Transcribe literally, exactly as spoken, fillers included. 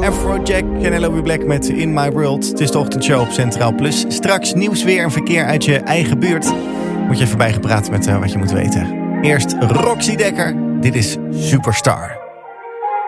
Afrojack en L O B Black met In My World. Het is de ochtendshow op Centraal Plus. Straks nieuws, weer en verkeer uit je eigen buurt. Moet je even bijgepraat met uh, wat je moet weten. Eerst Roxy Dekker. Dit is Superstar.